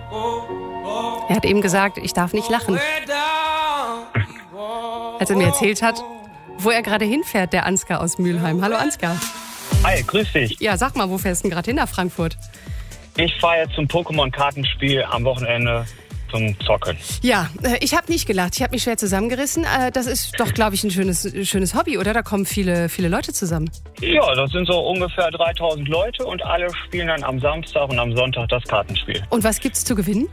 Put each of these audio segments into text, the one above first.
Er hat eben gesagt, ich darf nicht lachen. Als er mir erzählt hat, wo er gerade hinfährt, der Ansgar aus Mülheim. Hallo Ansgar. Hi, grüß dich. Ja, sag mal, wo fährst du denn gerade hin nach Frankfurt? Ich fahre jetzt zum Pokémon-Kartenspiel am Wochenende zum Zocken. Ja, ich habe nicht gelacht. Ich habe mich schwer zusammengerissen. Das ist doch, glaube ich, ein schönes Hobby, oder? Da kommen viele Leute zusammen. Ja, das sind so ungefähr 3000 Leute und alle spielen dann am Samstag und am Sonntag das Kartenspiel. Und was gibt's zu gewinnen?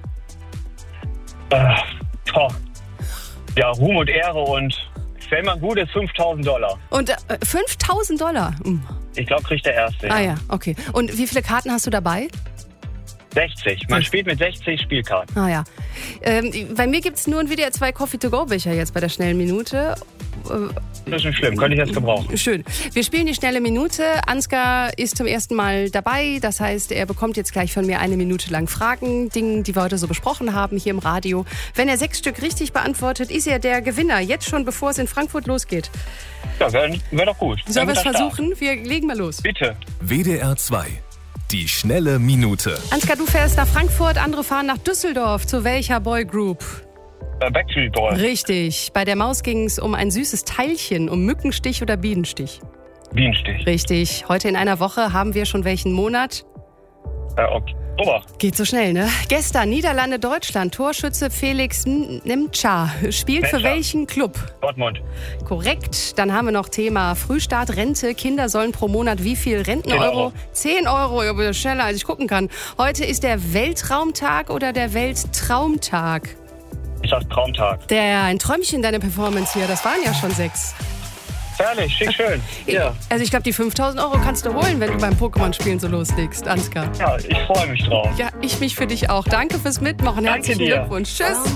Ja, Ruhm und Ehre und wenn man gut ist, $5.000. Und $5.000? Ich glaube, kriegt der Erste. Ah ja, okay. Und wie viele Karten hast du dabei? 60. Man spielt mit 60 Spielkarten. Ah ja. Bei mir gibt es nur ein WDR 2 Coffee-to-go-Becher jetzt bei der schnellen Minute. Das ist nicht schlimm, könnte ich jetzt gebrauchen. Schön. Wir spielen die schnelle Minute. Ansgar ist zum ersten Mal dabei. Das heißt, er bekommt jetzt gleich von mir 1 Minute lang Fragen, Dinge, die wir heute so besprochen haben hier im Radio. Wenn er 6 Stück richtig beantwortet, ist er der Gewinner. Jetzt schon, bevor es in Frankfurt losgeht. Ja, wäre doch gut. Sollen wir es versuchen? Wir legen mal los. Bitte. WDR 2. Die schnelle Minute. Ansgar, du fährst nach Frankfurt, andere fahren nach Düsseldorf. Zu welcher Boygroup? Backstreet Boys. Richtig. Bei der Maus ging es um ein süßes Teilchen, um Mückenstich oder Bienenstich. Bienenstich. Richtig. Heute in einer Woche haben wir schon welchen Monat? Oktober. Geht so schnell, ne? Gestern Niederlande, Deutschland. Torschütze Felix Nemca spielt für welchen Club? Dortmund. Korrekt. Dann haben wir noch Thema Frühstart, Rente. Kinder sollen pro Monat wie viel Renteneuro? 10 Euro. Ja, schneller, als ich gucken kann. Heute ist der Weltraumtag oder der Welttraumtag? Ich sag Traumtag. Ein Träumchen, deine Performance hier. Das waren ja schon 6. Herrlich, schick, schön. Ja. Also ich glaube, die 5.000 Euro kannst du holen, wenn du beim Pokémon-Spielen so loslegst, Ansgar. Ja, ich freue mich drauf. Ja, ich mich für dich auch. Danke fürs Mitmachen. Danke Herzlichen dir. Glückwunsch. Tschüss.